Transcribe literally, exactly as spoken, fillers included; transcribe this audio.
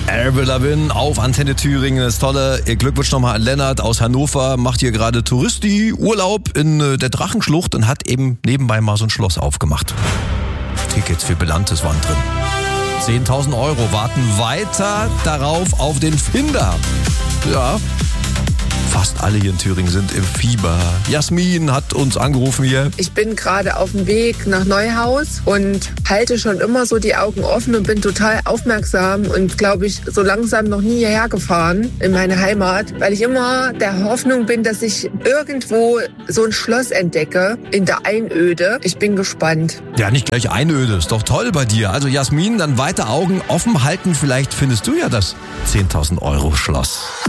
Avril Lavigne auf Antenne Thüringen. Das Tolle. Glückwunsch nochmal an Lennart aus Hannover. Macht hier gerade Touristi-Urlaub in der Drachenschlucht und hat eben nebenbei mal so ein Schloss aufgemacht. Tickets für Belantes waren drin. zehntausend Euro warten weiter darauf auf den Finder. Ja, fast alle hier in Thüringen sind im Fieber. Jasmin hat uns angerufen hier. Ich bin gerade auf dem Weg nach Neuhaus und halte schon immer so die Augen offen und bin total aufmerksam und, glaube ich, so langsam noch nie hierher gefahren in meine Heimat, weil ich immer der Hoffnung bin, dass ich irgendwo so ein Schloss entdecke in der Einöde. Ich bin gespannt. Ja, nicht gleich Einöde, ist doch toll bei dir. Also Jasmin, dann weiter Augen offen halten, vielleicht findest du ja das zehntausend Euro Schloss.